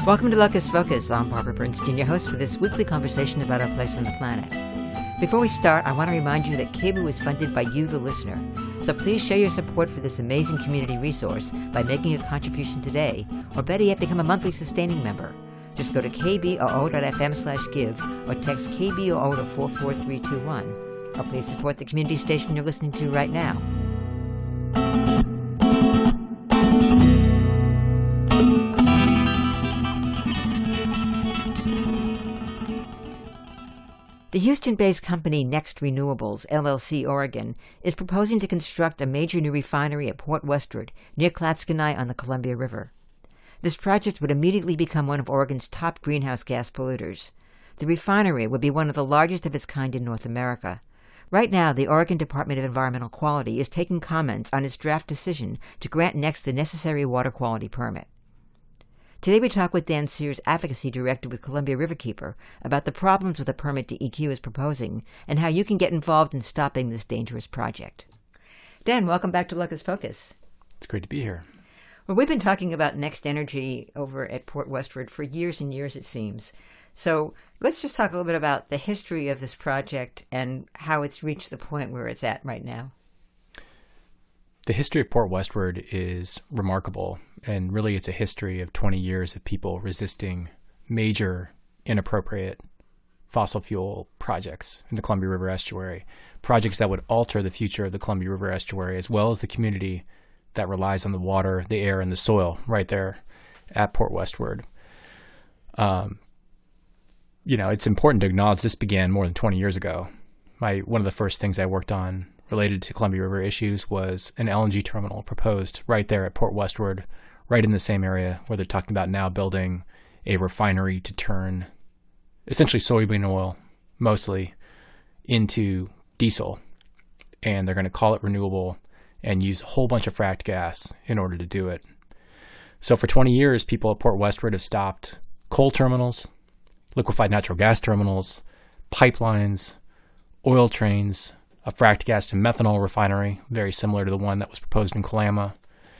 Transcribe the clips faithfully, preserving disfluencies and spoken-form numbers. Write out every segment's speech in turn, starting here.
Welcome to Locus Focus. I'm Barbara Bernstein, your host for this weekly conversation about our place on the planet. Before we start, I want to remind you that K B O O is funded by you, the listener. So please show your support for this amazing community resource by making a contribution today, or better yet, become a monthly sustaining member. Just go to kboo.fm slash give or text K B O O to four four three two one. Or please support the community station you're listening to right now. The Houston-based company Next Renewables, L L C Oregon, is proposing to construct a major new refinery at Port Westward, near Clatskanie on the Columbia River. This project would immediately become one of Oregon's top greenhouse gas polluters. The refinery would be one of the largest of its kind in North America. Right now, the Oregon Department of Environmental Quality is taking comments on its draft decision to grant Next the necessary water quality permit. Today we talk with Dan Sears, Advocacy Director with Columbia Riverkeeper, about the problems with the permit D E Q is proposing and how you can get involved in stopping this dangerous project. Dan, welcome back to Locus Focus. It's great to be here. Well, we've been talking about Next Energy over at Port Westward for years and years, it seems. So let's just talk a little bit about the history of this project and how it's reached the point where it's at right now. The history of Port Westward is remarkable, and really it's a history of twenty years of people resisting major inappropriate fossil fuel projects in the Columbia River Estuary, projects that would alter the future of the Columbia River Estuary as well as the community that relies on the water, the air, and the soil right there at Port Westward. Um, you know, it's important to acknowledge this began more than twenty years ago. My one of the first things I worked on related to Columbia River issues was an L N G terminal proposed right there at Port Westward, right in the same area where they're talking about now building a refinery to turn essentially soybean oil, mostly, into diesel. And they're going to call it renewable and use a whole bunch of fracked gas in order to do it. So for twenty years, people at Port Westward have stopped coal terminals, liquefied natural gas terminals, pipelines, oil trains, a fracked gas to methanol refinery, very similar to the one that was proposed in Kalama.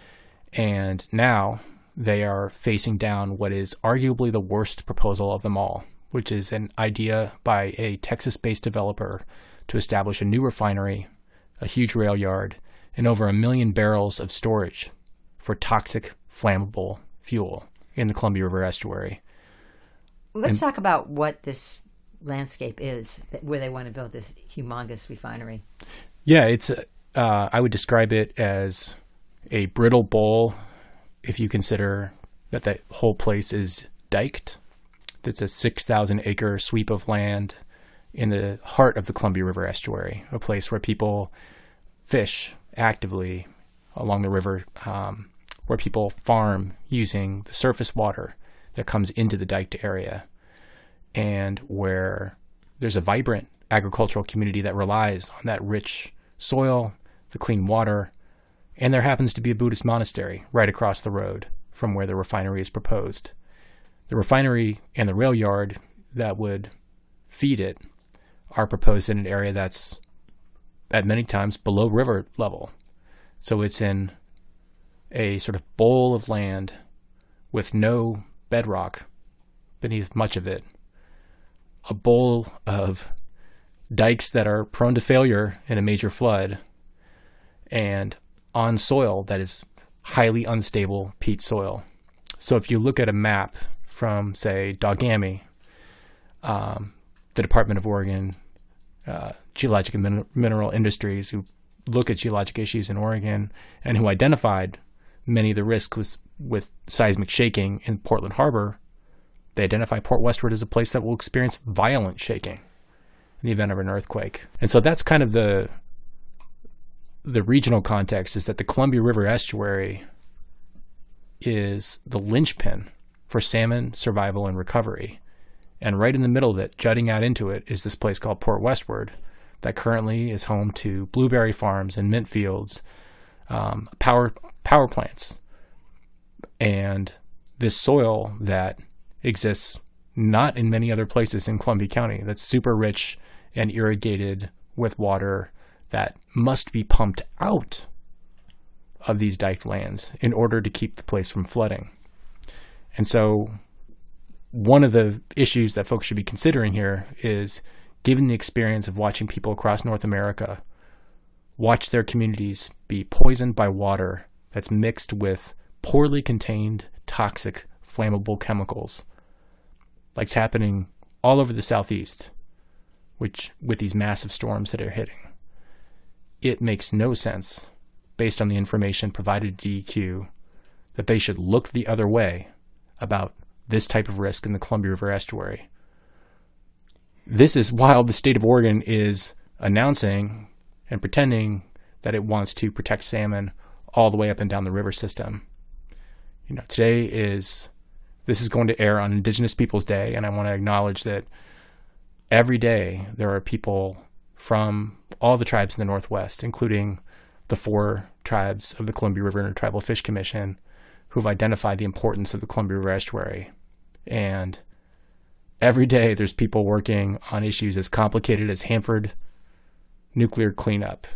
And now they are facing down what is arguably the worst proposal of them all, which is an idea by a Texas-based developer to establish a new refinery, a huge rail yard, and over a million barrels of storage for toxic, flammable fuel in the Columbia River Estuary. Let's and, talk about what this landscape is where they want to build this humongous refinery. Yeah, it's. Uh, I would describe it as a brittle bowl if you consider that the whole place is diked. It's a six thousand acre sweep of land in the heart of the Columbia River Estuary, a place where people fish actively along the river, um, where people farm using the surface water that comes into the diked area, and where there's a vibrant agricultural community that relies on that rich soil, the clean water, and there happens to be a Buddhist monastery right across the road from where the refinery is proposed. The refinery and the rail yard that would feed it are proposed in an area that's at many times below river level. So it's in a sort of bowl of land with no bedrock beneath much of it. A bowl of dikes that are prone to failure in a major flood, and on soil that is highly unstable peat soil. So if you look at a map from, say, Dogami, um, the Department of Oregon uh, Geologic and Min- Mineral Industries, who look at geologic issues in Oregon and who identified many of the risks with, with seismic shaking in Portland Harbor, they identify Port Westward as a place that will experience violent shaking in the event of an earthquake. And so that's kind of the the regional context, is that the Columbia River Estuary is the linchpin for salmon survival and recovery. And right in the middle of it, jutting out into it, is this place called Port Westward that currently is home to blueberry farms and mint fields, um, power power plants, and this soil that exists not in many other places in Columbia County, that's super rich and irrigated with water that must be pumped out of these diked lands in order to keep the place from flooding. And so one of the issues that folks should be considering here is, given the experience of watching people across North America watch their communities be poisoned by water that's mixed with poorly contained toxic flammable chemicals, like's happening all over the Southeast, which with these massive storms that are hitting. It makes no sense, based on the information provided to D E Q, that they should look the other way about this type of risk in the Columbia River estuary. This is while the state of Oregon is announcing and pretending that it wants to protect salmon all the way up and down the river system. You know, today is, this is going to air on Indigenous Peoples Day, and I want to acknowledge that every day there are people from all the tribes in the Northwest, including the four tribes of the Columbia River Intertribal Fish Commission, who've identified the importance of the Columbia River estuary. And every day there's people working on issues as complicated as Hanford nuclear cleanup,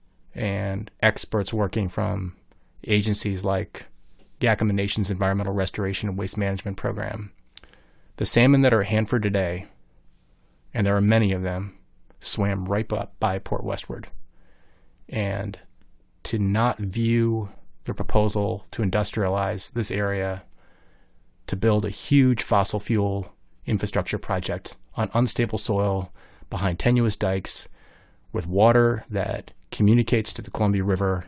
and experts working from agencies like Yakama Nation's Environmental Restoration and Waste Management Program. The salmon that are at Hanford today, and there are many of them, swam right up by Port Westward. And to not view the proposal to industrialize this area, to build a huge fossil fuel infrastructure project on unstable soil behind tenuous dikes with water that communicates to the Columbia River,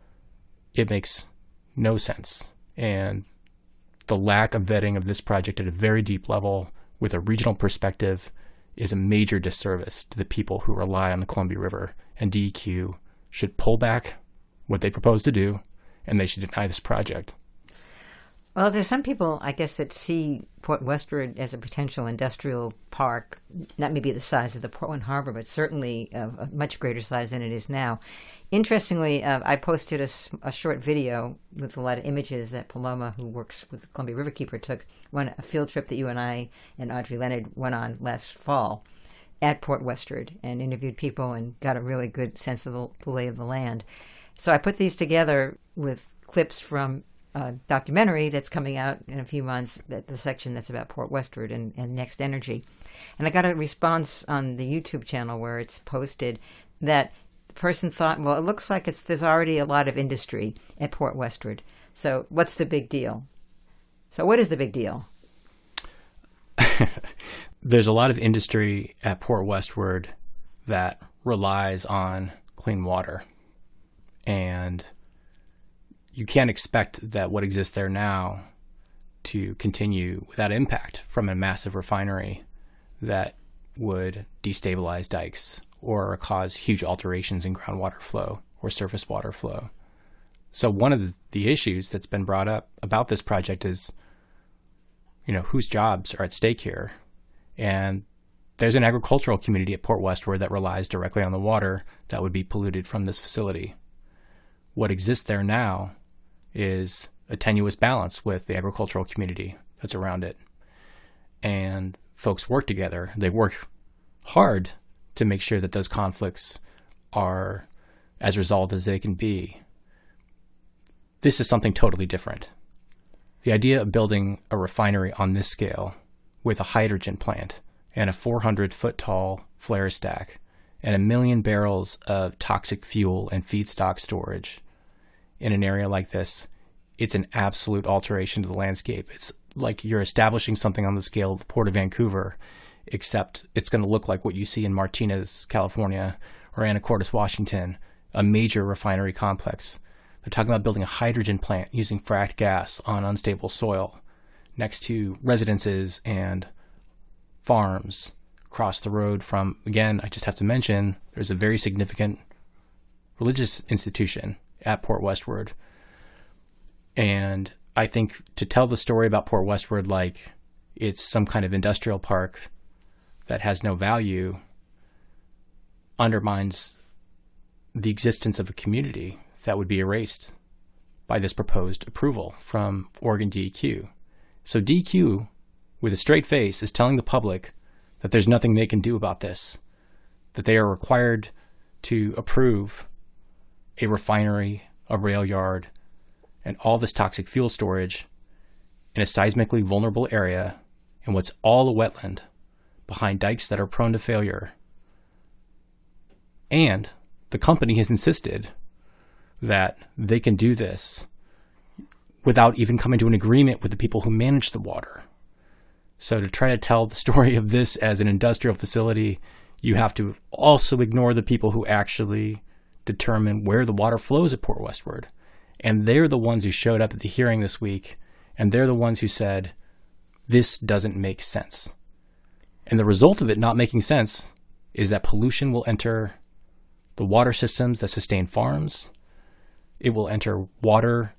it makes no sense. And the lack of vetting of this project at a very deep level with a regional perspective is a major disservice to the people who rely on the Columbia River. And D E Q should pull back what they propose to do, and they should deny this project. Well, there's some people, I guess, that see Port Westward as a potential industrial park, not maybe the size of the Portland Harbor, but certainly of a much greater size than it is now. Interestingly, uh, I posted a, a short video with a lot of images that Paloma, who works with the Columbia Riverkeeper, took on a field trip that you and I and Audrey Leonard went on last fall at Port Westward, and interviewed people and got a really good sense of the, the lay of the land. So I put these together with clips from a documentary that's coming out in a few months, that the section that's about Port Westward and, and Next Energy. And I got a response on the YouTube channel where it's posted that the person thought, well, it looks like it's there's already a lot of industry at Port Westward. So what's the big deal? So what is the big deal? There's a lot of industry at Port Westward that relies on clean water. And you can't expect that what exists there now to continue without impact from a massive refinery that would destabilize dikes or cause huge alterations in groundwater flow or surface water flow. So one of the issues that's been brought up about this project is, you know, whose jobs are at stake here? And there's an agricultural community at Port Westward that relies directly on the water that would be polluted from this facility. What exists there now is a tenuous balance with the agricultural community that's around it. And folks work together. They work hard to make sure that those conflicts are as resolved as they can be. This is something totally different. The idea of building a refinery on this scale with a hydrogen plant and a four hundred foot tall flare stack and a million barrels of toxic fuel and feedstock storage in an area like this, it's an absolute alteration to the landscape. It's like you're establishing something on the scale of the Port of Vancouver, except it's going to look like what you see in Martinez, California, or Anacortes, Washington, a major refinery complex. They're talking about building a hydrogen plant using fracked gas on unstable soil next to residences and farms across the road from, again, I just have to mention, there's a very significant religious institution at Port Westward. And I think to tell the story about Port Westward like it's some kind of industrial park that has no value undermines the existence of a community that would be erased by this proposed approval from Oregon D E Q. So D E Q, with a straight face, is telling the public that there's nothing they can do about this, that they are required to approve a refinery, a rail yard, and all this toxic fuel storage in a seismically vulnerable area in what's all a wetland behind dikes that are prone to failure. And the company has insisted that they can do this without even coming to an agreement with the people who manage the water. So to try to tell the story of this as an industrial facility, you have to also ignore the people who actually determine where the water flows at Port Westward. And they're the ones who showed up at the hearing this week, and they're the ones who said, this doesn't make sense. And the result of it not making sense is that pollution will enter the water systems that sustain farms. It will enter water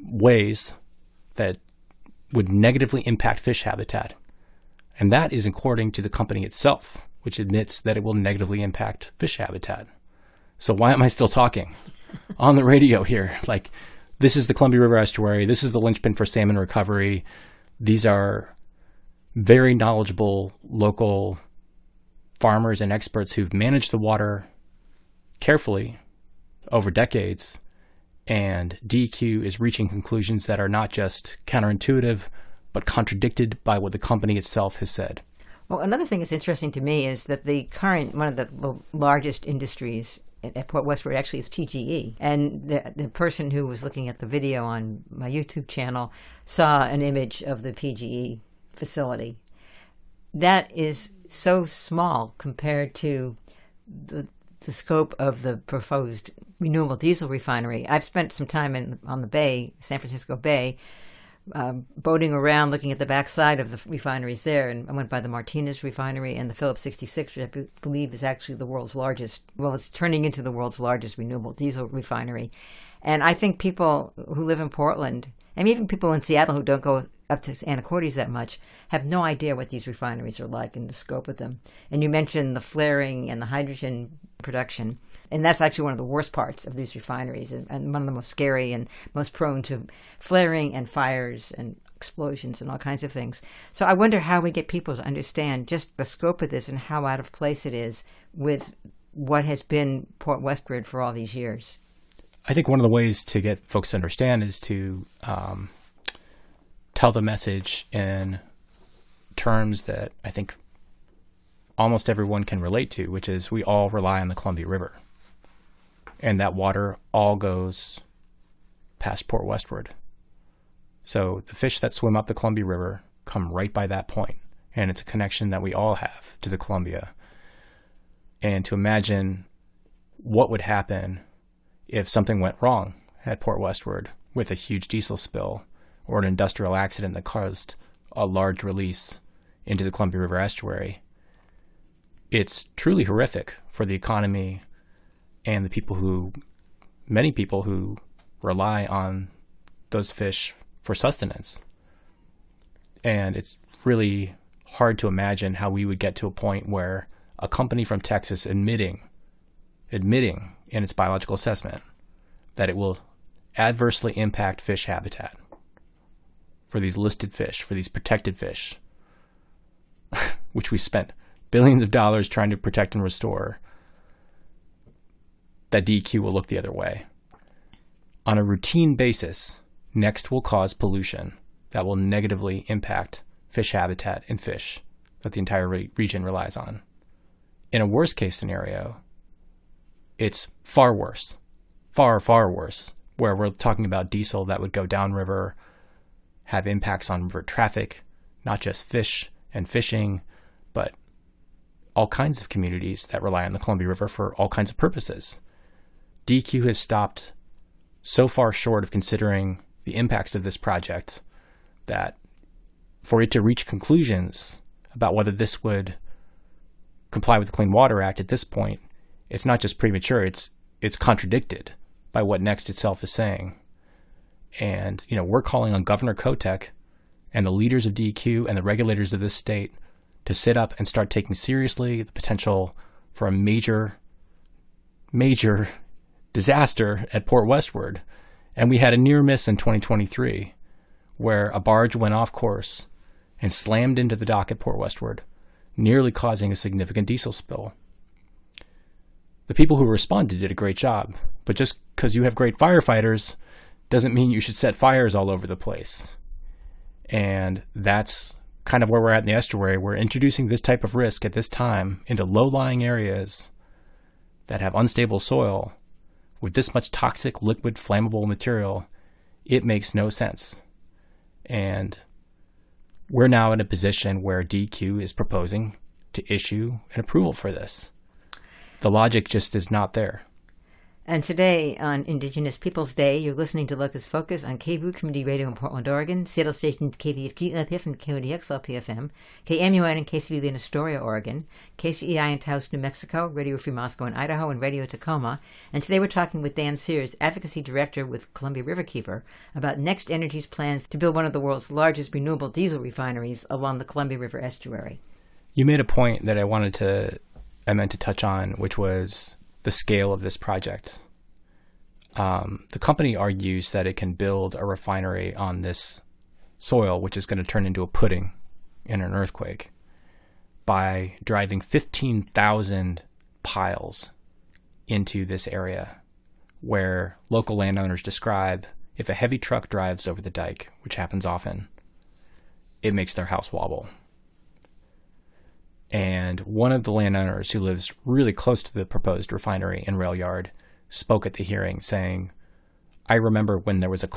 ways that would negatively impact fish habitat. And that is according to the company itself, which admits that it will negatively impact fish habitat. So why am I still talking on the radio here? Like, this is the Columbia River Estuary. This is the linchpin for salmon recovery. These are very knowledgeable local farmers and experts who've managed the water carefully over decades. And D E Q is reaching conclusions that are not just counterintuitive, but contradicted by what the company itself has said. Well, another thing that's interesting to me is that the current, one of the largest industries at Port Westward actually is P G E. And the the person who was looking at the video on my YouTube channel saw an image of the P G E facility. That is so small compared to the the scope of the proposed renewable diesel refinery. I've spent some time in on the bay, San Francisco Bay, Um, boating around, looking at the backside of the refineries there, and I went by the Martinez refinery and the Phillips sixty-six, which I b- believe is actually the world's largest, well, it's turning into the world's largest renewable diesel refinery. And I think people who live in Portland, and even people in Seattle who don't go up to Anacortes that much, have no idea what these refineries are like and the scope of them. And you mentioned the flaring and the hydrogen production. And that's actually one of the worst parts of these refineries, and, and one of the most scary and most prone to flaring and fires and explosions and all kinds of things. So I wonder how we get people to understand just the scope of this and how out of place it is with what has been Port Westward for all these years. I think one of the ways to get folks to understand is to um, tell the message in terms that I think almost everyone can relate to, which is we all rely on the Columbia River. And that water all goes past Port Westward. So the fish that swim up the Columbia River come right by that point, and it's a connection that we all have to the Columbia. And to imagine what would happen if something went wrong at Port Westward with a huge diesel spill or an industrial accident that caused a large release into the Columbia River estuary, it's truly horrific for the economy and the people who, many people who rely on those fish for sustenance. And it's really hard to imagine how we would get to a point where a company from Texas admitting, admitting in its biological assessment that it will adversely impact fish habitat for these listed fish, for these protected fish, which we spent billions of dollars trying to protect and restore, that D E Q will look the other way. On a routine basis, NEXT will cause pollution that will negatively impact fish habitat and fish that the entire re- region relies on. In a worst case scenario, it's far worse, far, far worse, where we're talking about diesel that would go downriver, have impacts on river traffic, not just fish and fishing, but all kinds of communities that rely on the Columbia River for all kinds of purposes. D E Q has stopped so far short of considering the impacts of this project that for it to reach conclusions about whether this would comply with the Clean Water Act at this point, it's not just premature, it's it's contradicted by what NEXT itself is saying. And, you know, we're calling on Governor Kotek and the leaders of D E Q and the regulators of this state to sit up and start taking seriously the potential for a major, major disaster at Port Westward. And we had a near miss in twenty twenty-three where a barge went off course and slammed into the dock at Port Westward, nearly causing a significant diesel spill. The people who responded did a great job, but just because you have great firefighters doesn't mean you should set fires all over the place. And that's kind of where we're at in the estuary, we're introducing this type of risk at this time into low-lying areas that have unstable soil with this much toxic, liquid, flammable material. It makes no sense. And we're now in a position where D E Q is proposing to issue an approval for this. The logic just is not there. And today, on Indigenous Peoples Day, you're listening to Locust Focus on K B O O Community Radio in Portland, Oregon, Seattle stations K B F G L P F and K O D X L P F M, K M U N and K C B B in Astoria, Oregon, K C E I in Taos, New Mexico, Radio Free Moscow in Idaho, and Radio Tacoma. And today we're talking with Dan Sears, Advocacy Director with Columbia Riverkeeper, about Next Energy's plans to build one of the world's largest renewable diesel refineries along the Columbia River estuary. You made a point that I wanted to, I meant to touch on, which was the scale of this project. Um, the company argues that it can build a refinery on this soil, which is going to turn into a pudding in an earthquake, by driving fifteen thousand piles into this area, where local landowners describe if a heavy truck drives over the dike, which happens often, it makes their house wobble. And one of the landowners who lives really close to the proposed refinery and rail yard spoke at the hearing saying, I remember when there was a